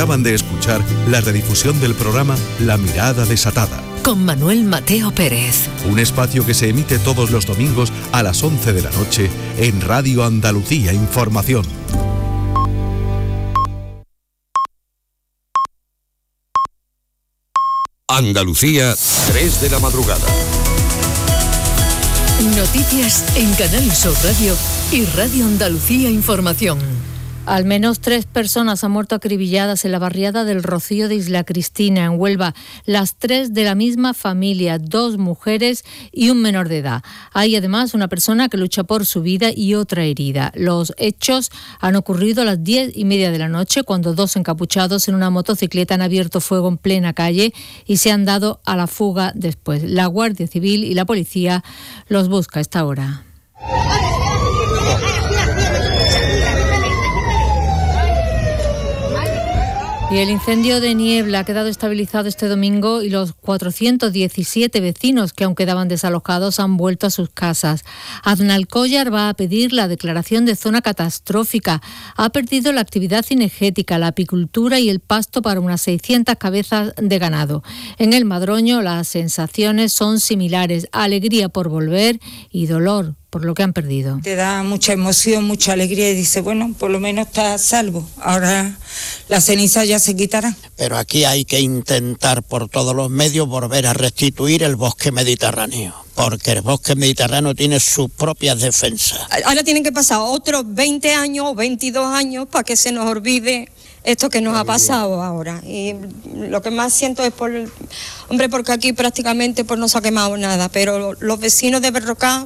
Acaban de escuchar la redifusión del programa La Mirada Desatada, con Manuel Mateo Pérez. Un espacio que se emite todos los domingos a las 11 de la noche en Radio Andalucía Información. Andalucía, 3 de la madrugada. Noticias en Canal Sur Radio y Radio Andalucía Información. Al menos 3 personas han muerto acribilladas en la barriada del Rocío de Isla Cristina, en Huelva. Las 3 de la misma familia, 2 mujeres y un menor de edad. Hay además una persona que lucha por su vida y otra herida. Los hechos han ocurrido a las 10:30 de la noche, cuando 2 encapuchados en una motocicleta han abierto fuego en plena calle y se han dado a la fuga después. La Guardia Civil y la policía los busca a esta hora. Y el incendio de Niebla ha quedado estabilizado este domingo y los 417 vecinos que aún quedaban desalojados han vuelto a sus casas. Aznalcóllar va a pedir la declaración de zona catastrófica. Ha perdido la actividad cinegética, la apicultura y el pasto para unas 600 cabezas de ganado. En el Madroño las sensaciones son similares: alegría por volver y dolor por lo que han perdido. Te da mucha emoción, mucha alegría y dices, bueno, por lo menos está a salvo. Ahora las cenizas ya se quitarán. Pero aquí hay que intentar por todos los medios volver a restituir el bosque mediterráneo, porque el bosque mediterráneo tiene sus propias defensas. Ahora tienen que pasar otros 20 años o 22 años para que se nos olvide esto que nos ha pasado ahora. Y lo que más siento es porque aquí prácticamente no se ha quemado nada, pero los vecinos de Berrocá...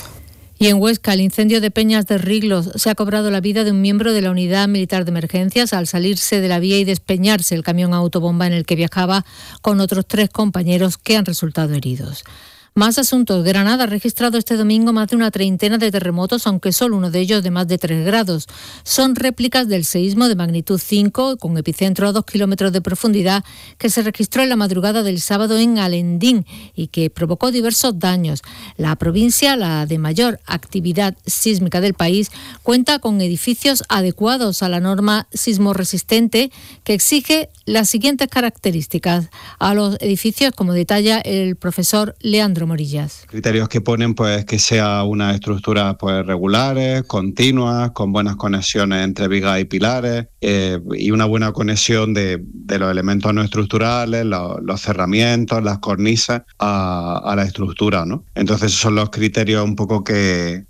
Y en Huesca, el incendio de Peñas de Riglos se ha cobrado la vida de un miembro de la Unidad Militar de Emergencias al salirse de la vía y despeñarse el camión autobomba en el que viajaba con otros 3 compañeros que han resultado heridos. Más asuntos. Granada ha registrado este domingo más de una treintena de terremotos, aunque solo uno de ellos de más de 3 grados. Son réplicas del seísmo de magnitud 5, con epicentro a 2 kilómetros de profundidad, que se registró en la madrugada del sábado en Alendín y que provocó diversos daños. La provincia, la de mayor actividad sísmica del país, cuenta con edificios adecuados a la norma sismorresistente, que exige las siguientes características a los edificios, como detalla el profesor Leandro Morillas. Criterios que ponen pues que sea una estructura pues regulares, continuas, con buenas conexiones entre vigas y pilares y una buena conexión de los elementos no estructurales, los cerramientos, las cornisas a la estructura, ¿no? Entonces esos son los criterios un poco que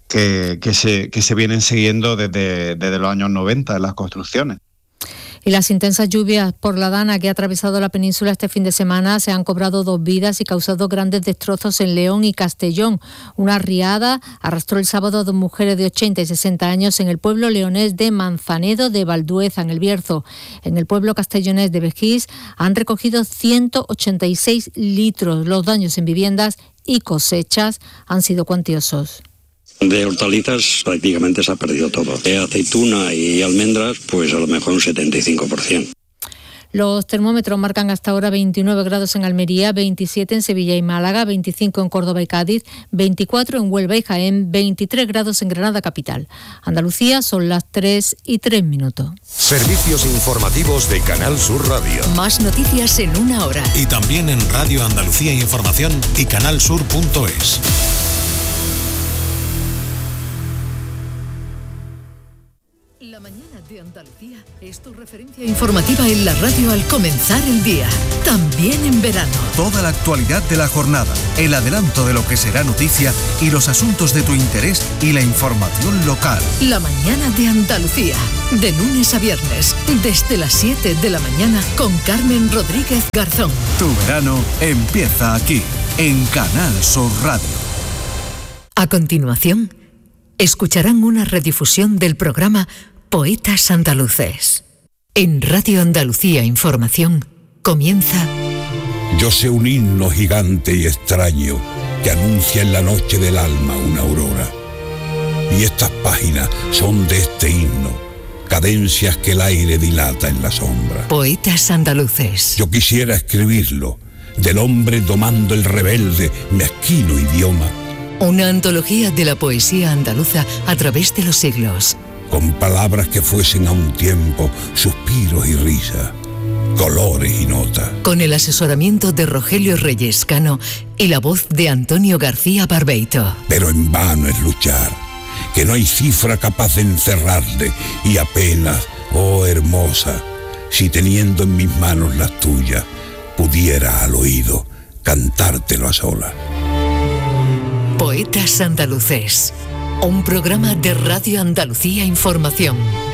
se vienen siguiendo desde los años 90 en las construcciones. Y las intensas lluvias por la Dana que ha atravesado la península este fin de semana se han cobrado 2 vidas y causado grandes destrozos en León y Castellón. Una riada arrastró el sábado a 2 mujeres de 80 y 60 años en el pueblo leonés de Manzanedo de Valdueza, en el Bierzo. En el pueblo castellonés de Vejís han recogido 186 litros. Los daños en viviendas y cosechas han sido cuantiosos. De hortalizas prácticamente se ha perdido todo. De aceituna y almendras, pues a lo mejor un 75%. Los termómetros marcan hasta ahora 29 grados en Almería, 27 en Sevilla y Málaga, 25 en Córdoba y Cádiz, 24 en Huelva y Jaén, 23 grados en Granada capital. Andalucía, son las 3:03. Servicios informativos de Canal Sur Radio. Más noticias en una hora. Y también en Radio Andalucía Información y canalsur.es. La mañana de Andalucía es tu referencia informativa en la radio al comenzar el día, también en verano. Toda la actualidad de la jornada, el adelanto de lo que será noticia y los asuntos de tu interés y la información local. La mañana de Andalucía, de lunes a viernes, desde las 7 de la mañana con Carmen Rodríguez Garzón. Tu verano empieza aquí, en Canal Sur Radio. A continuación, escucharán una redifusión del programa Poetas Andaluces. En Radio Andalucía Información comienza... Yo sé un himno gigante y extraño que anuncia en la noche del alma una aurora. Y estas páginas son de este himno, cadencias que el aire dilata en la sombra. Poetas Andaluces. Yo quisiera escribirlo, del hombre domando el rebelde, mezquino idioma. Una antología de la poesía andaluza a través de los siglos. Con palabras que fuesen a un tiempo suspiros y risa, colores y notas. Con el asesoramiento de Rogelio Reyes Cano y la voz de Antonio García Barbeito. Pero en vano es luchar, que no hay cifra capaz de encerrarle, y apenas, oh hermosa, si teniendo en mis manos las tuyas, pudiera al oído cantártelo a solas. Poetas Andaluces, un programa de Radio Andalucía Información.